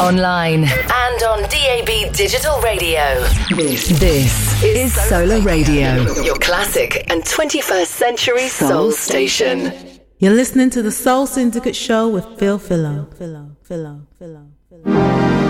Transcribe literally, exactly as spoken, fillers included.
online, and on D A B Digital Radio. This, this is Solar Radio, your classic and twenty-first century soul station. You're listening to the Soul Syndicate Show with Phil Philo. Philo, Philo, Philo, Philo.